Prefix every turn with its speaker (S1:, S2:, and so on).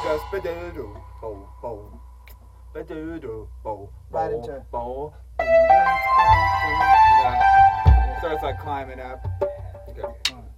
S1: goes ba-doo-doo, bo, bo. Ba-doo-doo, bo,
S2: Right
S1: bo,
S2: into-
S1: bo. You know, starts like climbing up. Okay.